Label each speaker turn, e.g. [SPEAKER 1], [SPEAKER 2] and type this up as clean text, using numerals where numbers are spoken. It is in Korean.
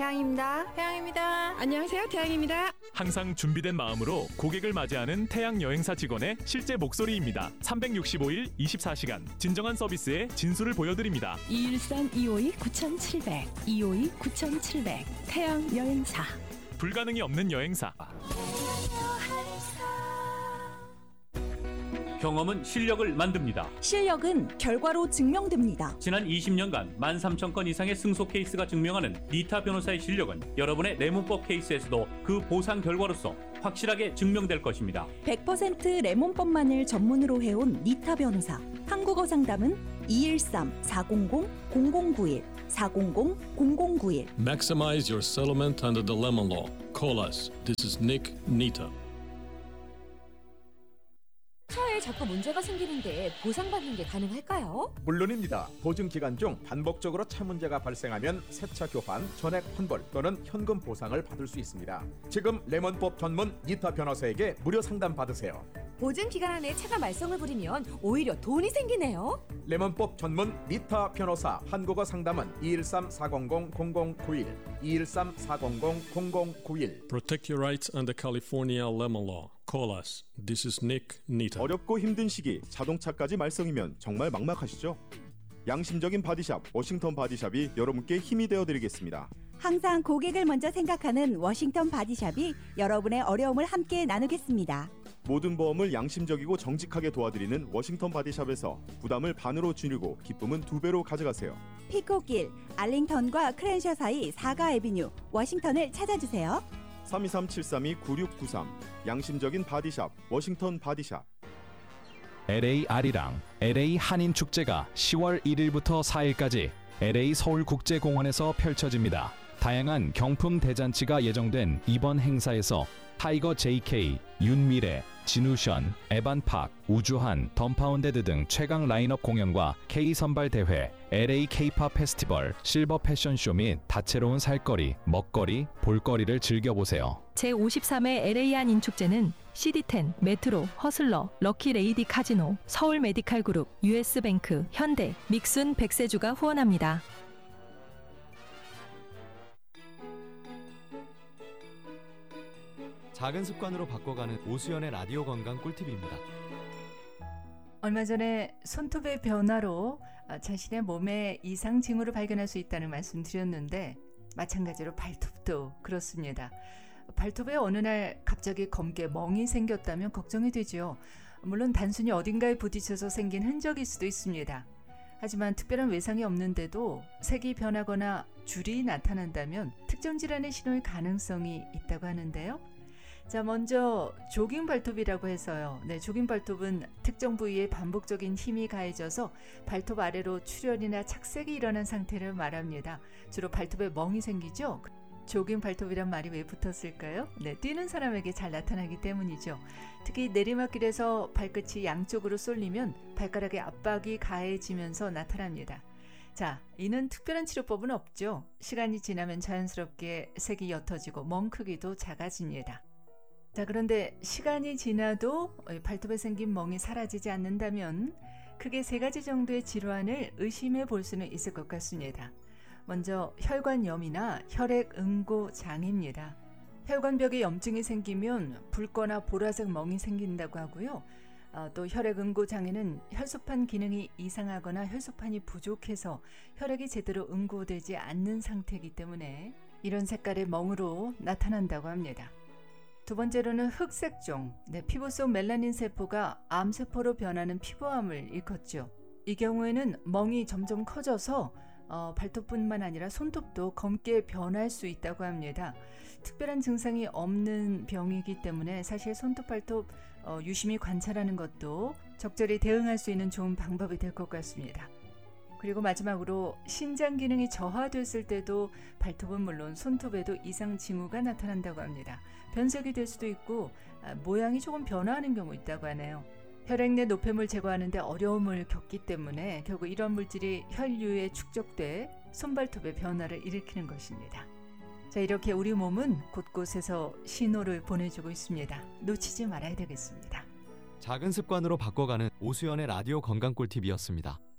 [SPEAKER 1] 태양입니다.
[SPEAKER 2] 태양입니다.
[SPEAKER 1] 안녕하세요. 태양입니다.
[SPEAKER 3] 항상 준비된 마음으로 고객을 맞이하는 태양 여행사 직원의 실제 목소리입니다. 365일 24시간 진정한 서비스의 진수를 보여드립니다.
[SPEAKER 4] 213-252-9700 252-9700 태양 여행사.
[SPEAKER 3] 불가능이 없는 여행사.
[SPEAKER 5] 경험은 실력을 만듭니다.
[SPEAKER 6] 실력은 결과로 증명됩니다.
[SPEAKER 5] 지난 20년간 13,000건 이상의 승소 케이스가 증명하는 니타 변호사의 실력은 여러분의 레몬법 케이스에서도 그 보상 결과로서 확실하게 증명될 것입니다.
[SPEAKER 6] 100% 레몬법만을 전문으로 해온 니타 변호사. 한국어 상담은 213-400-0091 400-0091.
[SPEAKER 7] Maximize your settlement under the lemon law. Call us. This is Nick Nita.
[SPEAKER 8] 차에 자꾸 문제가 생기는데 보상받는 게 가능할까요?
[SPEAKER 9] 물론입니다. 보증 기간 중 반복적으로 차 문제가 발생하면 새차 교환, 전액 환불 또는 현금 보상을 받을 수 있습니다. 지금 레몬법 전문 니타 변호사에게 무료 상담 받으세요.
[SPEAKER 8] 보증 기간 안에 차가 말썽을 부리면 오히려 돈이 생기네요.
[SPEAKER 9] 레몬법 전문 니타 변호사. 한국어 상담은 213-400-0091 213-400-0091.
[SPEAKER 7] Protect your rights under California lemon law. Call us. This is Nick Nita.
[SPEAKER 10] 어렵고 힘든 시기 자동차까지 말썽이면 정말 막막하시죠? 양심적인 바디샵 워싱턴 바디샵이 여러분께 힘이 되어드리겠습니다.
[SPEAKER 6] 항상 고객을 먼저 생각하는 워싱턴 바디샵이 여러분의 어려움을 함께 나누겠습니다.
[SPEAKER 10] 모든 보험을 양심적이고 정직하게 도와드리는 워싱턴 바디샵에서 부담을 반으로 줄이고 기쁨은 2배로 가져가세요.
[SPEAKER 6] 피코길, 알링턴과 크랜셔 사이 4가 애비뉴 워싱턴을 찾아주세요.
[SPEAKER 10] 323-732-9693 양심적인 바디샵 워싱턴 바디샵.
[SPEAKER 11] LA 아리랑 LA 한인 축제가 10월 1일부터 4일까지 LA 서울국제공원에서 펼쳐집니다. 다양한 경품 대잔치가 예정된 이번 행사에서 타이거 JK, 윤미래, 진우션, 에반팍, 우주한, 덤파운데드 등 최강 라인업 공연과 K-선발대회, LA K-팝 페스티벌, 실버 패션쇼 및 다채로운 살거리, 먹거리, 볼거리를 즐겨보세요.
[SPEAKER 4] 제53회 LA 한인축제는 CD10, 메트로, 허슬러, 럭키레이디 카지노, 서울 메디칼 그룹, US뱅크, 현대, 믹순, 백세주가 후원합니다.
[SPEAKER 12] 작은 습관으로 바꿔가는 오수연의 라디오 건강 꿀팁입니다.
[SPEAKER 2] 얼마 전에 손톱의 변화로 자신의 몸에 이상 징후를 발견할 수 있다는 말씀 드렸는데 마찬가지로 발톱도 그렇습니다. 발톱에 어느 날 갑자기 검게 멍이 생겼다면 걱정이 되죠. 물론 단순히 어딘가에 부딪혀서 생긴 흔적일 수도 있습니다. 하지만 특별한 외상이 없는데도 색이 변하거나 줄이 나타난다면 특정 질환의 신호일 가능성이 있다고 하는데요. 자, 먼저 조깅 발톱이라고 해서요. 조깅 발톱은 특정 부위에 반복적인 힘이 가해져서 발톱 아래로 출혈이나 착색이 일어난 상태를 말합니다. 주로 발톱에 멍이 생기죠. 조깅 발톱이란 말이 왜 붙었을까요? 뛰는 사람에게 잘 나타나기 때문이죠. 특히 내리막길에서 발끝이 양쪽으로 쏠리면 발가락에 압박이 가해지면서 나타납니다. 자, 이는 특별한 치료법은 없죠. 시간이 지나면 자연스럽게 색이 옅어지고 멍 크기도 작아집니다. 자, 그런데 시간이 지나도 발톱에 생긴 멍이 사라지지 않는다면 크게 3가지 정도의 질환을 의심해 볼 수는 있을 것 같습니다. 먼저 혈관염이나 혈액응고장애입니다. 혈관벽에 염증이 생기면 붉거나 보라색 멍이 생긴다고 하고요. 또 혈액응고장애는 혈소판 기능이 이상하거나 혈소판이 부족해서 혈액이 제대로 응고되지 않는 상태이기 때문에 이런 색깔의 멍으로 나타난다고 합니다. 두 번째로는 흑색종, 피부 속 멜라닌 세포가 암세포로 변하는 피부암을 일컫죠. 이 경우에는 멍이 점점 커져서 발톱뿐만 아니라 손톱도 검게 변할 수 있다고 합니다. 특별한 증상이 없는 병이기 때문에 사실 손톱, 발톱 유심히 관찰하는 것도 적절히 대응할 수 있는 좋은 방법이 될 것 같습니다. 그리고 마지막으로 신장 기능이 저하됐을 때도 발톱은 물론 손톱에도 이상 징후가 나타난다고 합니다. 변색이 될 수도 있고 모양이 조금 변화하는 경우 있다고 하네요. 혈액 내 노폐물 제거하는 데 어려움을 겪기 때문에 결국 이런 물질이 혈류에 축적돼 손발톱의 변화를 일으키는 것입니다. 자, 이렇게 우리 몸은 곳곳에서 신호를 보내주고 있습니다. 놓치지 말아야 되겠습니다.
[SPEAKER 12] 작은 습관으로 바꿔가는 오수연의 라디오 건강 꿀팁이었습니다.